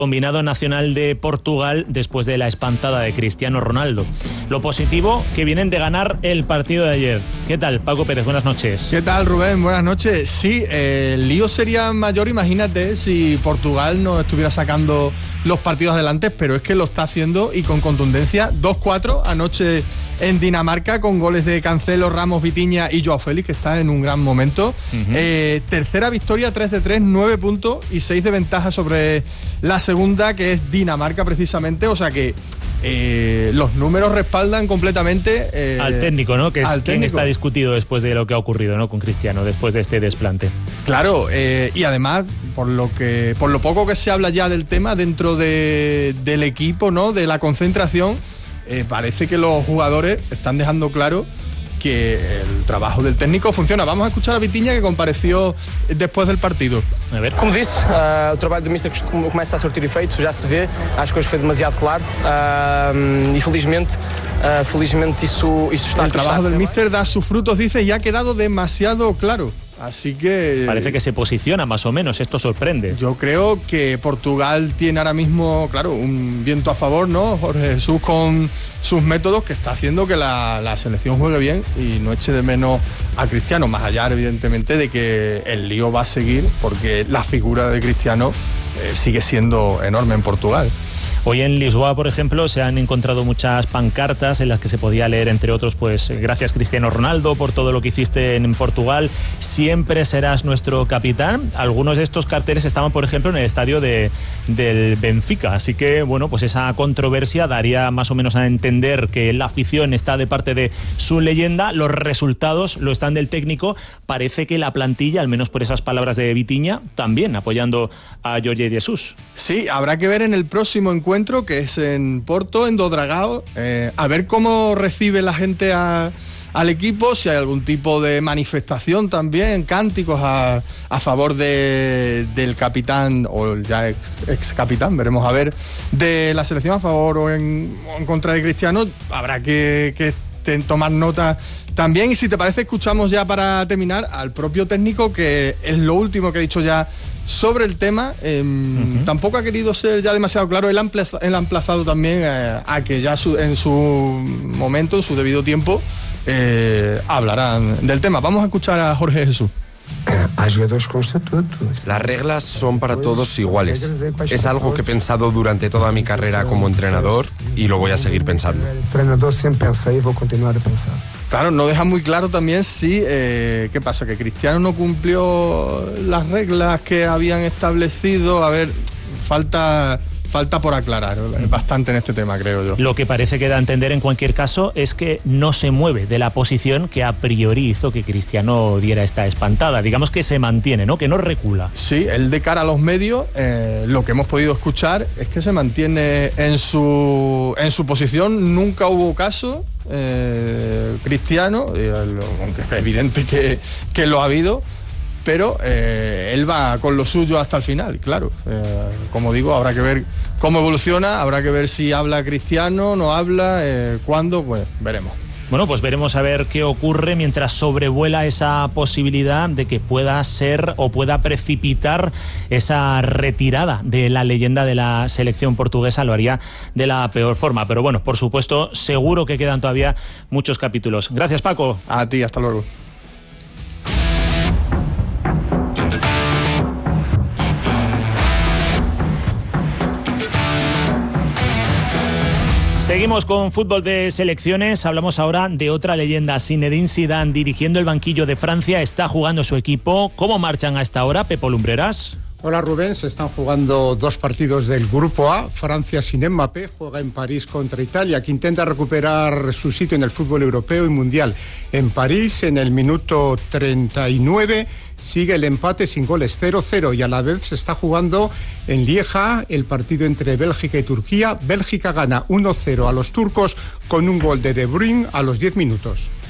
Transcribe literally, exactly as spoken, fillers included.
combinado nacional de Portugal después de la espantada de Cristiano Ronaldo. Lo positivo, que vienen de ganar el partido de ayer. ¿Qué tal, Paco Pérez? Buenas noches. ¿Qué tal, Rubén? Buenas noches. Sí, eh, el lío sería mayor, imagínate, si Portugal no estuviera sacando los partidos adelante, pero es que lo está haciendo y con contundencia. dos cuatro anoche en Dinamarca con goles de Cancelo, Ramos, Vitinha y Joao Félix, que están en un gran momento. Uh-huh. Eh, tercera victoria, tres de tres, nueve puntos y seis de ventaja sobre la segunda, que es Dinamarca precisamente, o sea que eh, los números respaldan completamente eh, al técnico, ¿no? Que es quien está discutido después de lo que ha ocurrido, ¿no? Con Cristiano, después de este desplante. Claro, eh, y además, por lo que, por lo poco que se habla ya del tema dentro de, del equipo, ¿no? De la concentración, eh, parece que los jugadores están dejando claro que el trabajo del técnico funciona. Vamos a escuchar a Vitinha, que compareció después del partido. A ver. Como disse, uh, o trabalho do Mister começa a surtir efeito, já se vê, acho que hoje foi demasiado claro uh, e felizmente, uh, felizmente isso, isso está... El trabajo del Mister da sus frutos, dice, y ha quedado demasiado claro. Así que... Parece que se posiciona más o menos, esto sorprende. Yo creo que Portugal tiene ahora mismo, claro, un viento a favor, ¿no? Jorge Jesús con sus métodos, que está haciendo que la, la selección juegue bien y no eche de menos a Cristiano, más allá, evidentemente, de que el lío va a seguir, porque la figura de Cristiano eh, sigue siendo enorme en Portugal. Hoy en Lisboa, por ejemplo, se han encontrado muchas pancartas en las que se podía leer, entre otros, pues gracias Cristiano Ronaldo por todo lo que hiciste en Portugal, siempre serás nuestro capitán. Algunos de estos carteles estaban, por ejemplo, en el estadio de, del Benfica, así que, bueno, pues esa controversia daría más o menos a entender que la afición está de parte de su leyenda, los resultados lo están del técnico. Parece que la plantilla, al menos por esas palabras de Vitinha, también apoyando a Jorge Jesus. Sí, habrá que ver en el próximo encuentro, que es en Porto, en Dodragao, eh, a ver cómo recibe la gente a, al equipo, si hay algún tipo de manifestación también, cánticos a, a favor de, del capitán, o ya ex, ex capitán, veremos a ver, de la selección, a favor o en, o en contra de Cristiano. Habrá que, que tomar nota también, y si te parece, escuchamos ya para terminar al propio técnico, que es lo último que ha dicho ya sobre el tema. Eh, uh-huh. Tampoco ha querido ser ya demasiado claro. Él ha emplazado, él ha emplazado también eh, a que ya su, en su momento, en su debido tiempo, eh, hablarán del tema. Vamos a escuchar a Jorge Jesús. Las reglas son para todos iguales. Es algo que he pensado durante toda mi carrera como entrenador y lo voy a seguir pensando. Claro, no deja muy claro también si, eh, ¿qué pasa? Que Cristiano no cumplió las reglas que habían establecido. A ver, falta... Falta por aclarar bastante en este tema, creo yo. Lo que parece que da a entender en cualquier caso es que no se mueve de la posición que a priori hizo que Cristiano diera esta espantada. Digamos que se mantiene, ¿no? Que no recula. Sí, él de cara a los medios, eh, lo que hemos podido escuchar es que se mantiene en su, en su posición. Nunca hubo caso, eh, Cristiano, eh, aunque es evidente que, que lo ha habido, pero eh, él va con lo suyo hasta el final, claro. Eh, como digo, habrá que ver cómo evoluciona, habrá que ver si habla Cristiano, no habla, eh, cuándo, pues veremos. Bueno, pues veremos a ver qué ocurre mientras sobrevuela esa posibilidad de que pueda ser o pueda precipitar esa retirada de la leyenda de la selección portuguesa. Lo haría de la peor forma, pero bueno, por supuesto, seguro que quedan todavía muchos capítulos. Gracias, Paco. A ti, hasta luego. Seguimos con fútbol de selecciones. Hablamos ahora de otra leyenda, Zinedine Zidane, dirigiendo el banquillo de Francia. Está jugando su equipo. ¿Cómo marchan a esta hora, Pepo Lumbreras? Hola Rubén, se están jugando dos partidos del Grupo A. Francia sin Mbappé juega en París contra Italia, que intenta recuperar su sitio en el fútbol europeo y mundial. En París, en el minuto treinta y nueve, sigue el empate sin goles, cero cero, y a la vez se está jugando en Lieja el partido entre Bélgica y Turquía. Bélgica gana uno cero a los turcos con un gol de De Bruyne a los diez minutos.